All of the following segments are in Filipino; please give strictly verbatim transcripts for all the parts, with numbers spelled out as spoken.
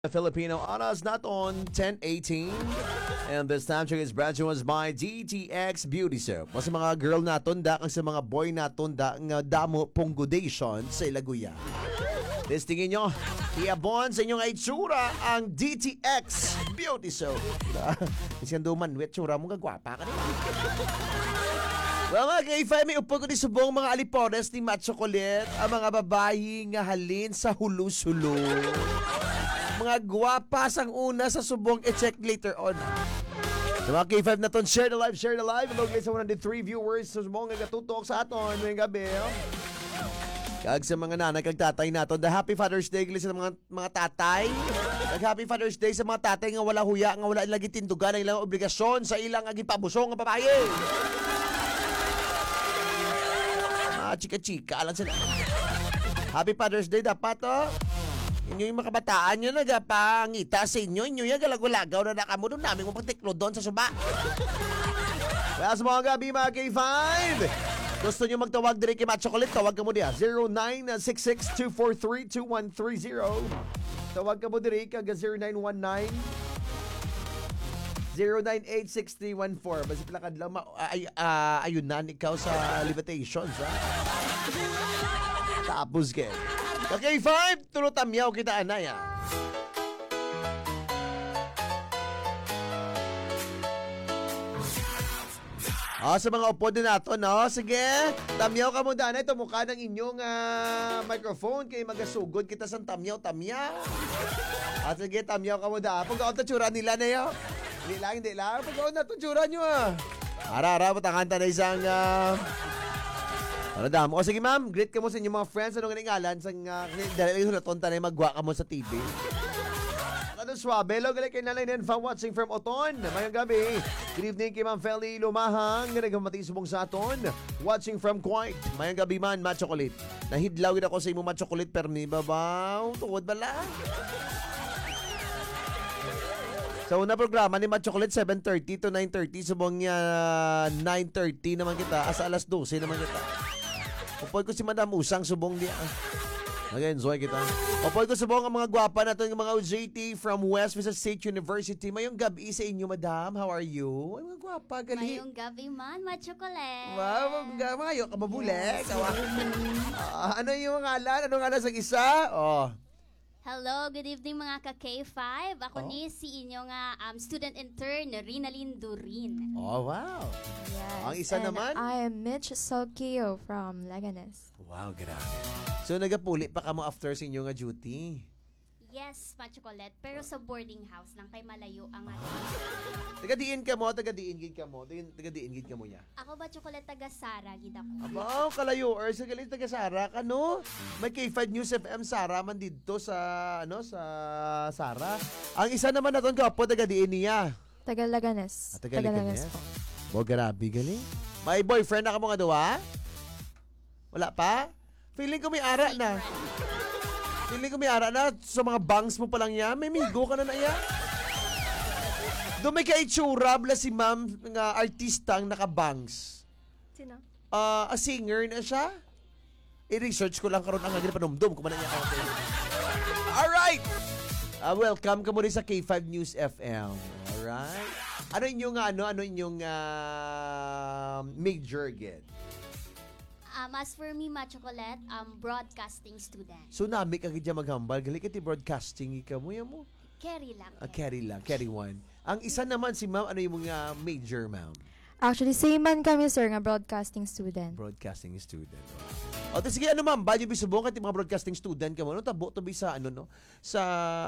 Filipino oras naton ten eighteen. And this time check is brought to us by D T X Beauty Soap. Mas mga girl naton da kang sa mga boy naton da nga damo punggudation sa ilaguya. Testingin nyo, iabon sa inyong itsura ang D T X Beauty Soap. Isang duman, wet tsura mo kagwapa ka nila. Well, mga ka-ifay, may upo ko ni subong mga alipones ni Matt Chocolate, ang mga babae nga halin sa hulu-sulo. Mga gwapas ang una sa subong, i-check later on. Sa mga K five na ton, share the live, share the live. Hello guys, sa one hundred three viewers sa subong nga katutok sa aton ngayong gabi. Kag sa mga nanay kag tatay naton, the Happy Father's Day sa mga mga tatay. Kag Happy Father's Day sa mga tatay nga wala huya, nga wala lagi tindugan ang ilang obligasyon sa ilang agi pabusong nga babae. Ah, chika-chika lang sila. Happy Father's Day dapat oh. Inyo yung mga kabataan nyo nagapangita sa inyo. Inyo yung galagulagaw na nakamo doon namin kung pagtiklo doon sa suba. Kaya sa mga gabi mga K five, gusto nyo magtawag din kay Matt Chocolate, tawag ka mo diya zero nine six six two four three two one three zero. Tawag ka mo din kag zero nine one nine zero nine eight six three one four. Basta plakad lang ma- ay, uh, ayunan ikaw sa limitations ha. Tapos kayo Okay, five, tulot amyaw kita anaya. Ah, sa mga upo din nato, no? Sige, tamyaw ka mo danay, tumukha ng inyong uh, microphone kay magasugod kita sa tamyaw-tamyaw. Ah, sige, tamyaw ka mo da. Pagkaon na tsura nila na yun. Hindi lang, hindi lang. Pagkaon na tsura nyo, ah. Ara-ara, matanganta na isang... Uh, Ano damo? O sige ma'am, greet ka mo sa inyong mga friends. Anong ngalingalan? Sa uh, dahil yung natonta na yung magwa ka mo sa T V. Ano swabe? Hello, galing kay Nanay Nenfa watching from Oton. Mayang gabi. Good evening kay Ma'am Feli Lumahang. Nagkamati subong sa Aton. Watching from Kuwait. Mayang gabi man, Matt Chocolate. Nahidlawin ako sa imo Matt Chocolate perni babaw. Tuwad bala. Sa una programa ni Matt Chocolate, seven thirty to nine thirty. Subong niya uh, nine thirty naman kita. Asa alas twelve naman kita. Upoy ko si Madam Usang, subong niya. Nag-enjoy kita. Upoy ko subong ang mga gwapa nato, yung mga O J T from West Vista State University. Mayong gabi sa inyo, Madam. How are you? Ay, mga gwapa, gali. Mayong gabi man, Matt Chocolate. Wow, mayo ka mabulek. Yes. Uh, ano yung ngalan? Ano ngalan sa isa? Oh. Hello, good evening mga ka-K five. Ako oh. ni si inyong uh, um, student intern, Rinalyn Durin. Oh, wow. Yes. Ang isa and naman? I am Mitch Sogkio from Leganes. Wow, grabe. So, nagapuli pa ka mo after sa inyong duty? Yes, Matt Chocolate. Pero sa boarding house lang, kay malayo ang ano. Taga-diin ka mo, taga-diin gid ka mo. Taga-diin gid ka mo niya. Ako ba Chocolate taga Sara, gid ako. Aba, kalayo. Or sa galing taga Sara ka, no? May K five News F M Sara man dito sa, ano, sa Sara. Ang isa naman naton ka po, taga-diin niya. Taga Leganes. Ah, taga Leganes po. Bo, grabe, galing. May boyfriend na ka mo nga dawa? Wala pa? Feeling ko may ara na. Feeling ko may ara na sa mga bangs mo pa lang yan. May migo ka na na yan. Doon may kaitsura bla si ma'am nga artista ang naka-bangs. Sino? Uh, a singer na siya. I-research ko lang karon ang agad panumdum kung man niya. Okay. Alright! Uh, welcome ka mo rin sa K five News F M. Alright? Ano inyong ano? Ano inyong uh, major again? Um, as for me, Matt Chocolate, um, broadcasting student. So, nami ka kaya maghambal. Gali ka ti broadcasting ika mo yan mo? Carry lang. Ah, carry lang. Carry one. Ang isa naman si ma'am, ano yung mga major, ma'am? Actually, same man kami, sir, nga broadcasting student. Broadcasting student. O, to sige, ano ma'am, ba yung bisubong ka mga broadcasting student ka mo? No? Tabo to be sa, ano, no? Sa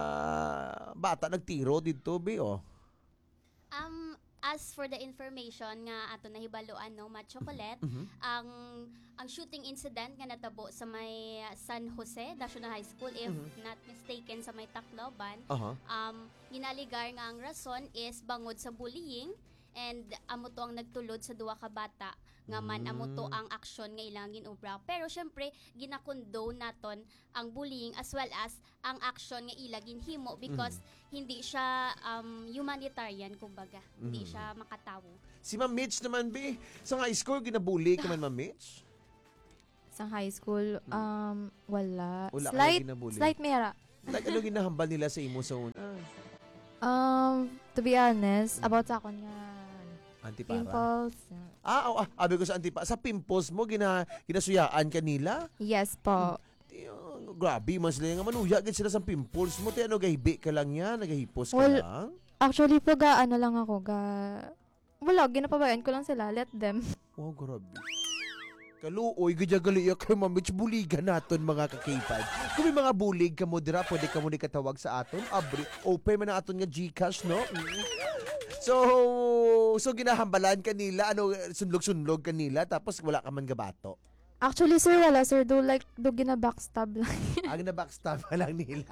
bata, nagtiro dito, be, oh. Um, as for the information nga ato nahibaluan no Matt Chocolate, Mm-hmm. ang ang shooting incident nga natabo sa may San Jose National High School, if Mm-hmm. not mistaken, sa may Tacloban. Uh-huh. Um ginaligar nga ang rason is bangod sa bullying, and amo to ang nagtulod sa duwa ka bata nga man amo to ang aksyon nga ilang ginubra. Pero syempre ginakondone naton ang bullying as well as ang aksyon nga ila ginhimo because hindi siya um, humanitarian kumbaga. Hindi siya makatawo. Si Ma'am Mitch naman, be, sa high school, ginabuli ka man, Ma'am Mitch? Sa high school, um, wala. Wala ka Slight, ginabully? slight mera. Like, ano ginahambal nila sa imo sa una? Um, to be honest, about sa akon nga Antipara? pimples. Ah, oh, ah, abi ko sa antipara. Sa pimples mo, gina, ginasuyaan ka nila? Yes po. Tiyo, grabe, mas lang nga manuya gid sila sa pimples mo. Tiyo, ano, gahibi ka lang yan? Nagahipos ka Well, lang? Actually po, ga, ano lang ako, ga... Wala, ginapabayaan ko lang sila. Let them. Wow, grabe. Kaluoy, gadya gali kay mamits buligan naton mga kakipad. Kung may mga bulig ka mo dira, pwede ka mo ni katawag sa aton. Abri, open man na aton nga Gcash, no? Mm. So, so ginahambalan kanila, ano, sunlog-sunlog kanila, tapos wala ka man gabato. Actually, sir, wala, sir. Do like, do gina-backstab lang. Ang na-backstab lang nila.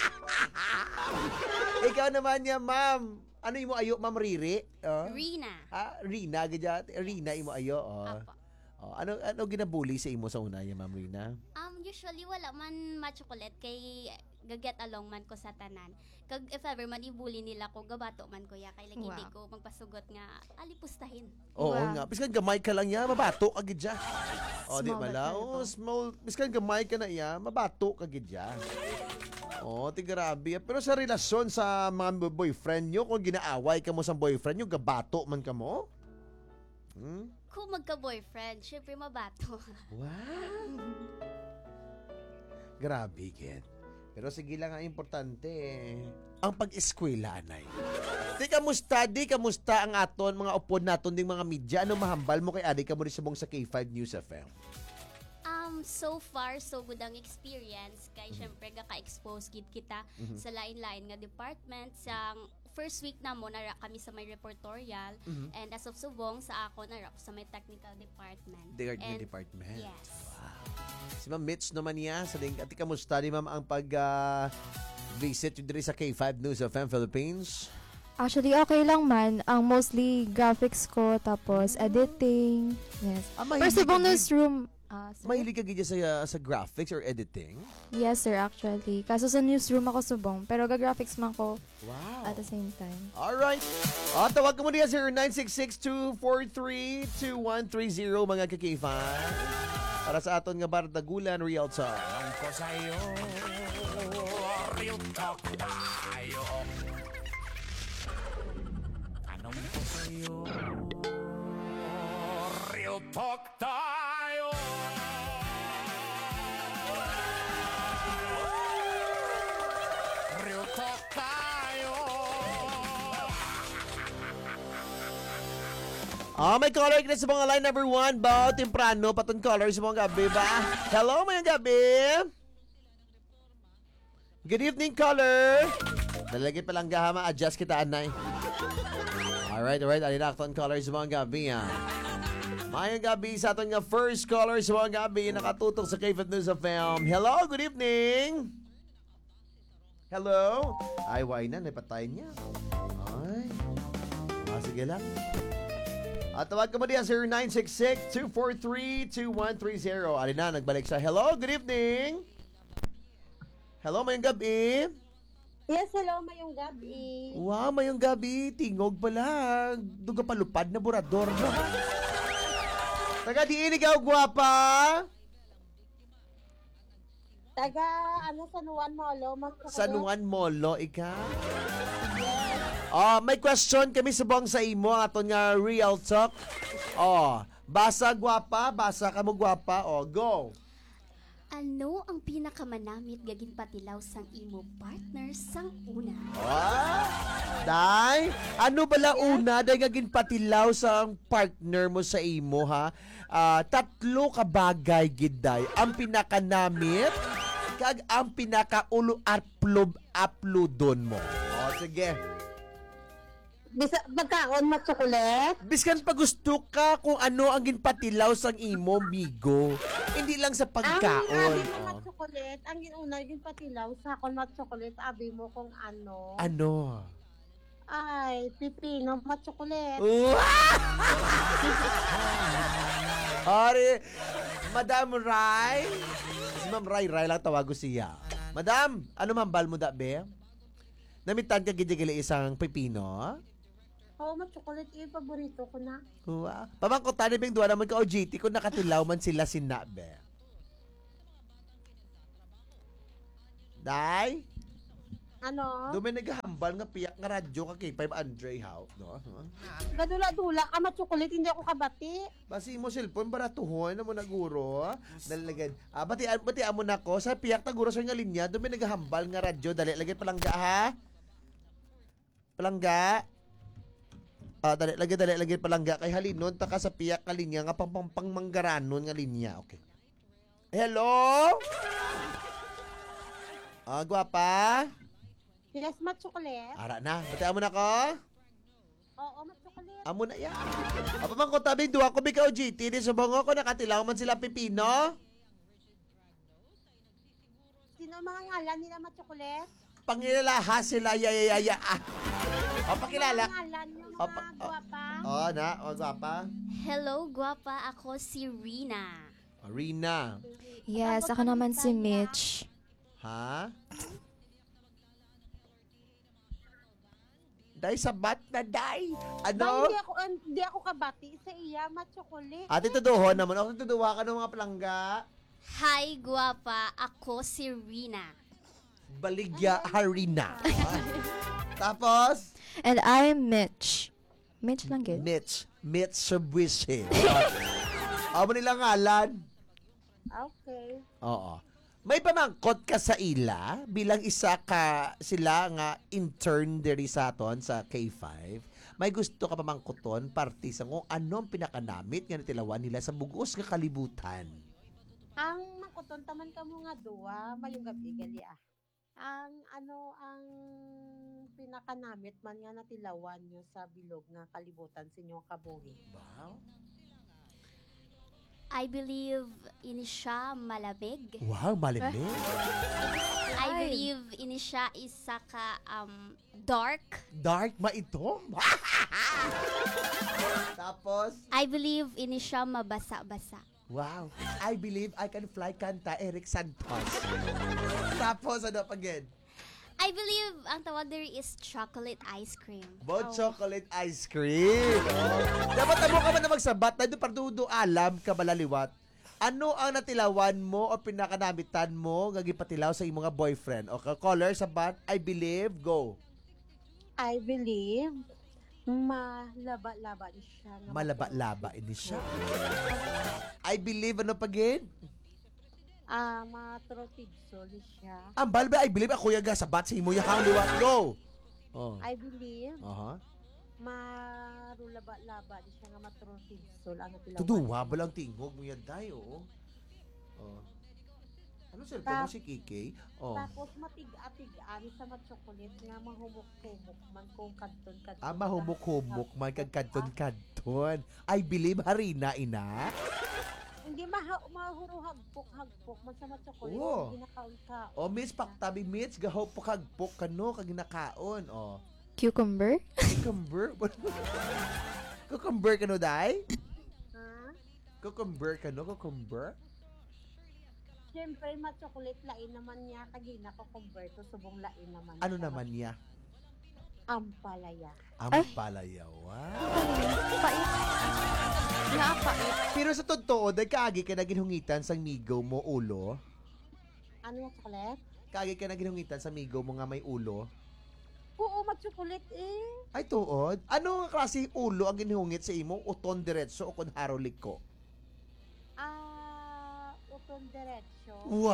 Ikaw naman niya, ma'am. Ano imo ayo, ma'am Riri? Oh? Rina. Ah, Rina, gadya. Rina imo ayo. Oh. Apo. Oh, ano ano ginabuli sa imo sa una ya, ma'am Rina? Um, usually, wala man ma-chocolate kay gaget along man ko sa tanan. Kag if ever man ibuli nila ko, gabato man ko ya. Kay like, hindi Wow. ko magpasugot nga alipustahin. Oo Wow. nga. Biskan gamay ka lang ya, mabato ka gid ya. Oh, di Small bala. but Oh, terrible. small. Biskan gamay ka na ya, mabato ka gid ya. Oh, ti grabe. Pero sa relasyon sa mga boyfriend nyo, kung ginaaway ka mo sa boyfriend nyo, gabato man ka mo? Hmm? Kung magka-boyfriend, syempre mabato. Wow. Grabe, Ken. Pero sige lang ang importante, ang pag-eskwela, anay. Di kamusta, di kamusta ang aton, mga upod naton ding mga media. Ano mahambal mo kay Adi ka mo rin sa mong sa K five News F M? Um, so far, so good ang experience. Kay syempre, gaka-expose gid kita Mhm. sa lain-lain nga department. Sa first week na mo, nara kami sa may reportorial. Mhm. And as of subong, sa ako, nara ko sa may technical department. The gardening And- department. Yes. Si Ma'am Mitch naman niya, sa ding, ati kamusta ni Ma'am ang pag ah, visit yun diri sa K five News F M Philippines? Actually, okay lang man. Ang mostly graphics ko, tapos editing. Yes. Ah, Pero mahilig sa ka buong gid- newsroom, ah, sir? Mahilig ka gid sa, ah, sa graphics or editing? Yes, sir, actually. Kaso sa newsroom ako subong. Pero ga-graphics man ko Wow. at the same time. Alright. Ah, tawag ka mo niya zero nine six six two four three two one three zero mga kakifan. Para sa aton nga bardagulan real talk. Tanong ko sa'yo, real talk tayo. Tanong ko sa'yo, real talk tayo. Real talk tayo. Ah, may caller kita sa mga line number one. Bao, temprano, patun caller sa mga gabi ba? Hello, mga gabi. Good evening, caller. Nalagay pa lang gahama, adjust kita, anay. Alright, alright. Alina, akton caller sa mga gabi, ha. Mayang gabi sa aton nga first caller sa mga gabi, nakatutok sa K five News F M. Hello, good evening. Hello. Ay, why na, napatayin niya. Ay. Ah, sige lang. At tawag ka mo diyan zero nine six six two four three two one three zero. Alin na, nagbalik sa hello, good evening. Hello, mayong gabi. Yes, hello, mayong gabi. Wow, mayong gabi. Tingog pala. Duga palupad na burador, no? Taga diin ikaw, gwapa. Taga, ano, San Juan Molo, magkakaroon. San Juan Molo, ikaw? Oh, may question kami sa buong sa imo aton nga real talk. Oh, basa gwapa, basa ka mo gwapa. Oh, go. Ano ang pinakamanamit gagin patilaw sang imo partner sang una? Ah, day, ano bala una day nga ginpatilaw sa partner mo sa imo ha? Ah, tatlo ka bagay gid day. Ang pinakanamit kag ang pinakaulo upload uploadon mo. Oh, sige. Bisa, magkaon, magsukulit. Biskan pa gusto ka kung ano ang ginpatilaw sang imo, migo. Hindi lang sa Ang pagkaon. abi mo Oh. magsukulit, ang ginuna yung patilaw, sa akon magsukulit, abi mo kung ano. Ano? Ay, pipino, matsukulit. Ari, Madam Rai. Si Ma'am Rai, Rai lang tawago siya. Madam, ano mambal mo da, be? Namitan ka gidi isang pipino? Oo, matsukulit, yung paborito ko na. Wow. Pamangkotan ni Bing duwa naman ka O G T kung nakatilaw man sila si Nabe. Day? Ano? Dumi naghahambal nga piyak nga radyo ka kay five Andre how, no? Huh? Gadula-dula ka matsukulit, hindi ako kabati. Basi mo cellphone para tuhon na mo naguro. Dali Ah, bati bati amo nako sa piyak ta guro sa nga linya, dumi naghahambal nga radyo, dali lagay palangga ha. Palangga. Ah, dali lagay dali lagay palangga kay halinon ta ka sa piyak nga linya nga pampampang manggaranon nga linya. Okay. Hello? Ah, gwapa? Yes, matsukulit. Ara na. Bati amo nako. Oo, matsukulit. Amo na ya. Apa man ko tabi duwa ko bikaw G T di subong ko nakatilaw man sila pipino. Sino ang mga ngalan nila matsukulit? Pangilalaha sila ya ya ya. ya. Ah. O pakilala. Mga ngalan ng O, mga pa- o- guwapa. Oh, na, o gwapa. Hello, guwapa. Ako si Rina. Rina. Yes, ako naman si Mitch. Ha? Day sabat na day. Dahil Ano? hindi ako, hindi ako kabati sa iya, matsukulit. Ate tuduhon naman. Ako tuduwa ka ng mga palangga. Hi, guwapa. Ako si Rina. Baligya Harina. Tapos, And I'm Mitch. Mitch lang gid. Mitch. Mitsubishi. Amo nilang ngalan. Okay. Oo. May pamangkot ka sa ila bilang isa ka sila nga intern diri sa aton sa K five. May gusto ka pamangkoton party sa kung anong pinakanamit nga natilawan nila sa bugos nga kalibutan. Ang makuton taman ka mo nga duwa, mayong gabi gali ah. Ang ano ang pinakanamit man nga natilawan nyo sa bilog nga kalibutan sa inyong kabuhi. Wow. I believe in siya malamig. Wow, malimig. I believe in siya isa ka um, dark. Dark ma ito. Tapos, I believe in siya mabasa-basa. wow. I believe I can fly kanta Eric Santos. Tapos, ano pa again? I believe ang tawag there is chocolate ice cream. About chocolate ice cream. Oh. Dapat amo ka man na magsabat na doon pardudo alam ka balaliwat. Ano ang natilawan mo o pinakanamitan mo nga gipatilaw sa imong nga boyfriend? O caller sa bat, I believe, go. I believe malaba-laba ni siya. nga Malaba-laba ini siya. I believe ano pa gin? Ah, matrotigso ni siya. Ang balba, I believe ako yaga sa bat sa imo yakang liwat. Go. Oh. I believe Aha. marulaba-laba ni siya nga matrotigso ang natilawan. Tuduwa ba lang tingog mo yan tayo? Oh. Ano cellphone mo si Kiki? Oh. Tapos matig-atig-an sa matsokolit nga mahumok-humok man kung kadton-kadton. Ah, mahumok-humok man kag kadton-kadton. I believe harina ina. Hindi maha- mahuro-hagpok-hagpok man sa matsokolit. Oo. Hindi nakaon-ka. O miss paktabi mitch gahaw pagpok kano kag ginakaon. O. Cucumber? Cucumber. Cucumber kano dai? Ha? Cucumber kano cucumber? Siyempre, matsokolit lain naman niya. Kagina ko converto, subong lain naman. Ano siya. naman niya? Ampalaya. Ang palayawa. Pait. Napait. Pero sa totoo, dahil kaagi ka na ginhungitan sa migo mo ulo. Ano yung tsokolit? Kaagi ka na ginhungitan sa migo mo nga may ulo. Oo, matsokolit eh. Ay, tuod. Ano nga klase ulo ang ginhungit sa imo? Uton diretso o kun harolik ko? Ah, utong diretsyo. Wow.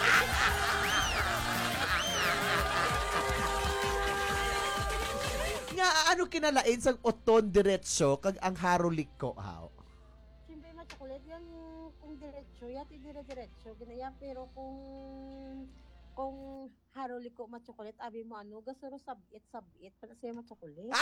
Nga, ano kinalain sa uton diretso kag ang harolik ko, haw? Siyempre, matsokolit yan kung diretsyo. Yati dire-diretsyo. Ganyan, pero kung kung haroliko matsokolit, abi mo ano, gasuro sabit, sabit. Para siya matsokolit.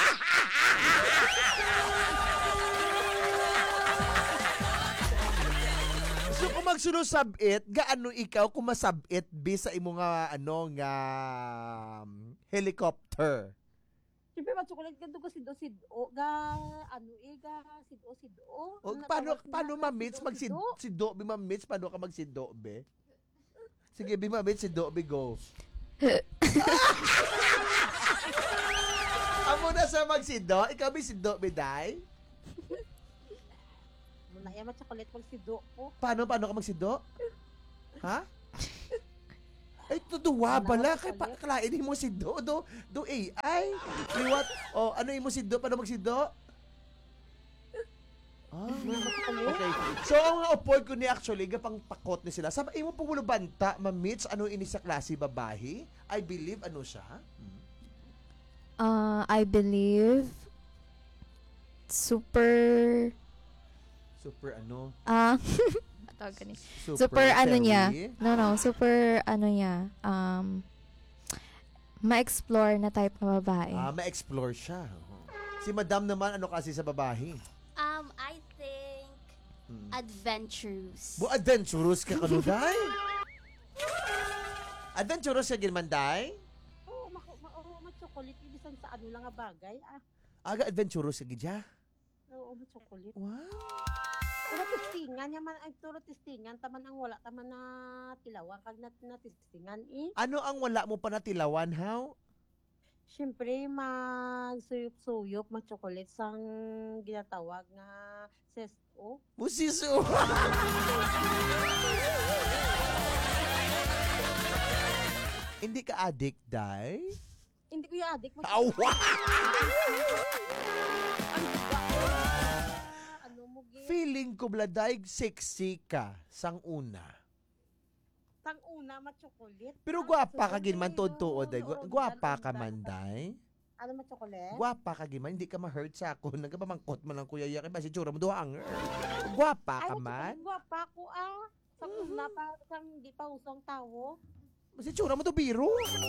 So kung magsunod sabit, gaano ikaw kung masabit bi sa imo nga ano nga um, helicopter? Siyempre, matsokolit ka doon sido-sido. Ga, ano eh, ga, sido-sido. O Ano paano tawag paano nila? ma-meets mag Sido-sido. sido bi ma-meets paano ka mag sido be? Sige bi ma-meets sido bi go. Amo na sa magsido, ikaw bi sido bi dai? Muna yan, matsokolit mag sido po. Paano paano ka magsido? Ha? Ay, tuduwa Ano, bala. chocolate? Kaya pa, kalain mo si Do. Do, do A I. Liwat. O, ano mo si Do? Paano mag si Do? Ah, okay. So, ang upod ko ni actually, gapang pakot ni sila. Sabi, imo pong banta, mamits, ano ini sa klase babahi? I believe, ano siya? Hmm. Uh, I believe super Super ano? ah tawag ka ni. Super, Super ano niya. fairy? No, no, super ano niya. Um ma-explore na type na babae. Ah, ma-explore siya. Oo. Si Madam naman, ano kasi sa babahi? Um, I think Hmm. adventurous. Bu adventurous ka kanuday? Adventurous ka ginmanday? Oo, mako, ma, oo, ma-chocolate. Ibisan sa ano lang nga bagay. Ah, Aga adventurous ka gidya? oo, ma-chocolate. Wow. Turo testingan, yaman ay turo testingan, taman ang wala, taman na tilawa, kag na, na testingan eh. Ano ang wala mo pa natilawan, how? Siyempre, magsuyop-suyop, ma-chocolate sang ginatawag nga sesto. Musiso. Hindi ka addict, Day? Hindi ko yung adik, Awa! ano mo, gi? Feeling ko, Bladay, sexy ka sang una. Tang una, ma-chocolate. Pero Ah, gwapa ka susunod, ginman, eh, totoo, oo, Day. oo, Gwapa dal- ka dal- man, Day. Ano ma-chocolate? Gwapa ka ginman, hindi ka ma-hurt sa ako. Nagpamangkot man lang kuya Yaki, ba si Chura mo duhanger. Gwapa ka Ay, man. ma-chocolate, gwapa ko ah. Sa Mhm. una pa, sang di pa usong tao. Si Chura mo to biro.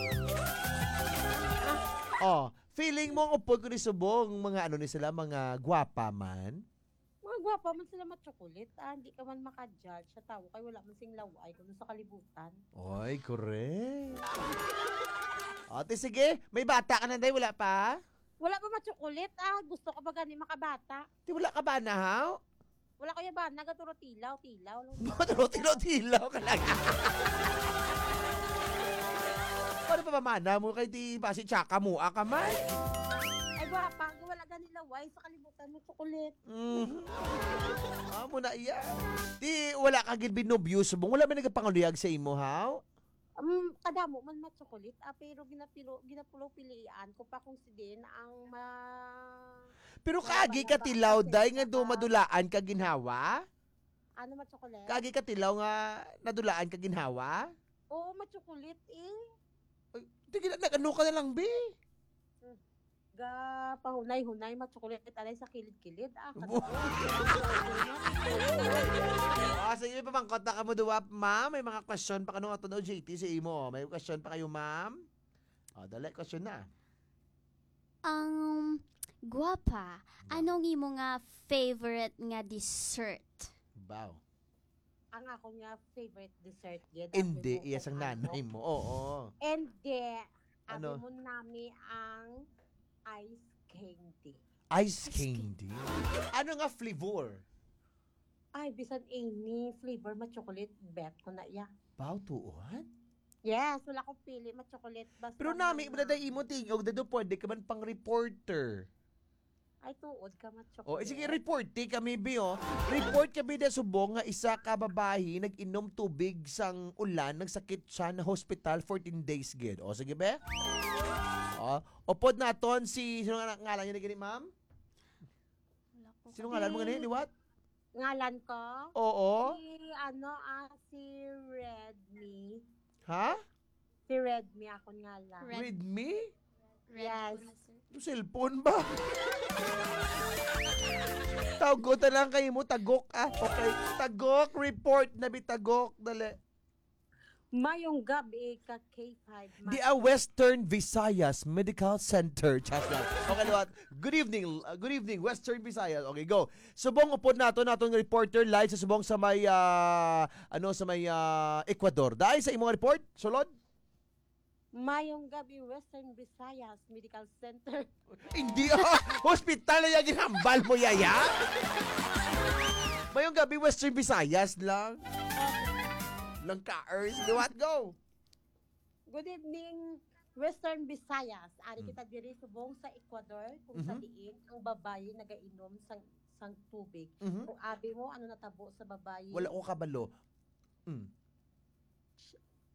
Oh, feeling mo ang upod ko ni Subong, mga ano ni sila, mga gwapa man. Mga gwapa man sila ma-chocolate. Ah, hindi ka man maka-judge sa tao. Kaya wala man sing laway kung sa kalibutan. Oy, correct. Ate, sige. May bata ka na, Day. Wala pa? Wala pa ma-chocolate. Ah, gusto ko ba gani makabata? Di wala ka ba na, haw? Wala ko ba? Nagaturo tilaw, tilaw. Tilo-tilo ka lang. Paano pa mamana mo kay di pa si Chaka mo ka man? Ay, gwapa. Wala gani laway sa kalibutan mo chocolate. Mm. Ah, mo na iya. Di wala ka gid binobyo subong. Wala ba nagapanguluyag sa imo, haw? Um, kadamo man ma-chocolate. Ah, pero ginapilo, ginapulo pilian ko pa kung si din ang ma... Pero kagi ka tilaw, Day, nga do madulaan ka ginhawa? Ano ma-chocolate? Kagi ka tilaw nga nadulaan ka ginhawa? Oo, ma-chocolate eh. Ay, di gina nag-ano ka na lang, be. Ga pahunay-hunay ma-chocolate alay sa kilid-kilid. Ah, Bu- Ah, sige, pamangkot na ka mo duwa, ma'am. May mga question pa kanong ato daw, J T, sa imo. May question pa kayo, ma'am? O, dali, question na. Um, guwapa, anong imo nga favorite nga dessert? Wow. ang ako nga favorite dessert yun. Hindi, Sabi mo iya kung sang ano. nanay mo. Oo. Hindi. Ano? Ano? mo nami ang ice candy. Ice candy. Ano nga flavor? Ay, bisan any flavor ma-chocolate, bet ko na iya. Bao tuon? Yes, wala ko pili ma-chocolate. Basta Pero nami, mga- daday imo tingog, dado pwede ka man pang reporter. Ay, tuod ka ma-chocolate. O, eh, sige, report ti kami, Bi, oh. Report kami na subong nga isa ka babae nag-inom tubig sang ulan, nagsakit siya na hospital fourteen days gid. O, sige, be? O, upod naton si, sino nga ngalan niya na gani, ma'am? Sino ngalan mo gani, liwat? Ngalan ko? Oo. Si, ano, ah, si Redmi. Ha? Si Redmi ako ngalan. Red- Read me? Red Yes. po na, sir. Yung cellphone ba? Tagot na lang kayo mo, tagok ah. Okay, tagok, report na bitagok, dali. Mayong gabi ka K five. Di a Western Visayas Medical Center. Chat lang. Okay, liwat. Good evening, uh, good evening, Western Visayas. Okay, go. Subong upod nato natong reporter live sa subong sa may, ah, ano, sa may ah, Ecuador. Dahil sa imong report, sulod? Mayong gabi Western Visayas Medical Center. Hindi ah, hospital na yung ginambal mo, yaya. Mayong gabi, Western Visayas lang. Lang ka-ers. Liwat, go. Good evening Western Visayas. Ari Hmm. kita diri subong sa Ecuador kung sa Mhm. diin ang babae nagainom sang sang tubig. Mhm. Kung abi mo ano natabo sa babae? Wala ko kabalo. Mm.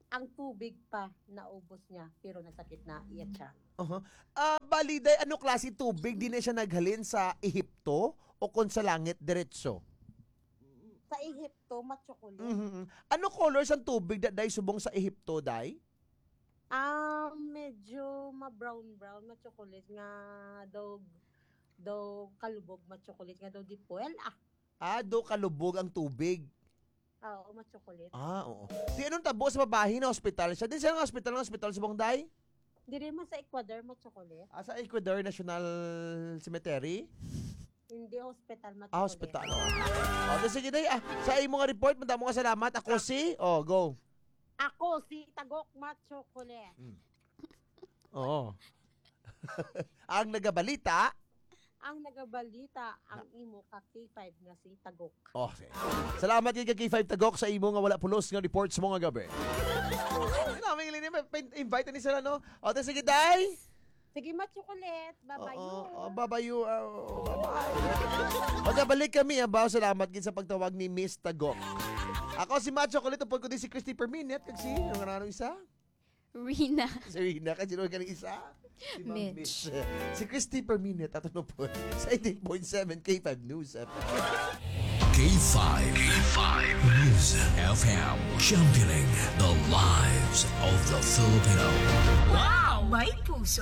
ang tubig pa naubos niya, pero nasakit na iya siya. Uh-huh. Ah, bali, day, ano klase tubig? Di na siya naghalin sa Ehipto o kung sa langit diretso? Sa Ehipto, matsokolit. Mhm. Ano colors ang tubig da day subong sa Ehipto, day? Ah, medyo ma-brown-brown, matsokolit nga daw, daw kalubog, matsokolit nga daw di puel. Ah, Ah, do kalubog ang tubig. oo, matsokolit. Ah, oo. Di anong tabo sa babae na hospital siya? Din siya ng hospital ng hospital subong, day? Diri man sa Ecuador, matsokolit. Ah, sa Ecuador National Cemetery? Hindi hospital, matsokolit. Ah, hospital. Oh, oh sige, day. Ah, sa imo nga report, madamo ka salamat. Ako si... Oh, go. Ako, si Tagok Matsokolit. Oo. Ang nagabalita... Ang nagabalita, ang imo ka K five nga si Tagok. Oh, sige. Salamat kay K five Tagok sa imo nga wala pulos nga reports mo nga gabi. Naming linya, invite ni sila, no? O, tas sige, day! Sige, Matsokolit. Bye-bye. Oo, oh, babayu. Oh, bye-bye. Magabalik kami, abaw. Salamat gid sa pagtawag ni Miss Tagok. Ako si Macho Kulit, upod ko din si Christy per minute. Kag si, ano nga na isa? Rina. Si Rina, kasi sino ka ng isa? Si Ma'am Mitch. Mitch. Si Christy per minute, ato no po. Sa eighty point seven K five News F M. K five. K five News F M. Championing the lives of the Filipino. Wow! May puso!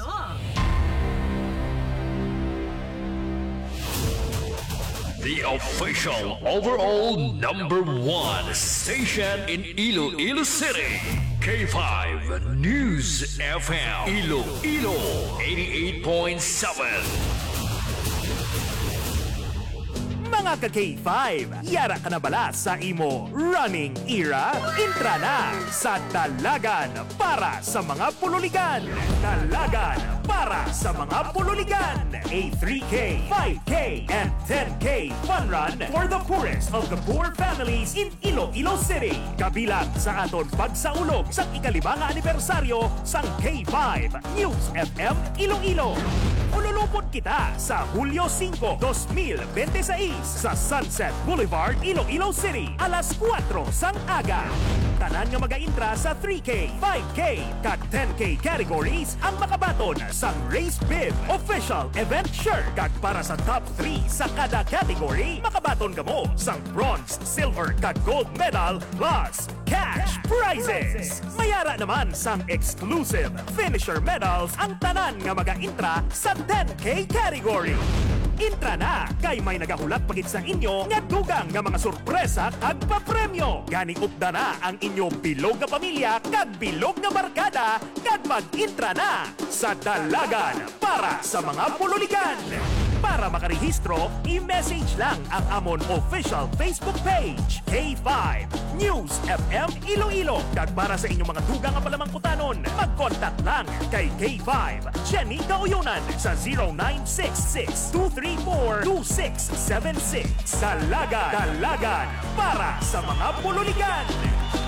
The official overall number one station in Iloilo City. K five News F M. Iloilo eighty-eight point seven. Mga ka-K five, yara ka na bala sa imo running era? Intra na sa Dalagan para sa mga pululigan. Dalagan para sa mga pululigan. A three K, five K, and ten K fun run for the poorest of the poor families in Iloilo City. Kabilang sa aton pagsaulog sa ikalimang anibersaryo sang K five News F M Iloilo. Ululupot kita sa Hulyo five, twenty twenty-six sa Sunset Boulevard, Iloilo City, alas kwatro sang aga. Tanan nga mag-intra sa three K, five K, kag ten K categories ang makabaton sang Race Bib Official Event Shirt. Kag para sa top three sa kada category, makabaton ka mo sang bronze, silver, kag gold medal plus cash prizes. Mayara naman sang exclusive finisher medals ang tanan nga mag-intra sa ten K category. Intra na kay may nagahulat pagit sa inyo nga dugang nga mga sorpresa kag papremyo. Gani upda na ang inyo bilog nga pamilya kag bilog nga barkada kag mag-intra na sa Dalagan para sa mga pululigan. Para makarehistro, i-message lang ang amon official Facebook page, K five News F M Iloilo. Kag para sa inyong mga dugang nga palamangkutanon, mag-contact lang kay K five Jenny Gauyunan sa zero nine six six, two three four, two six seven six. Dalagan, Dalagan para sa mga pululigan.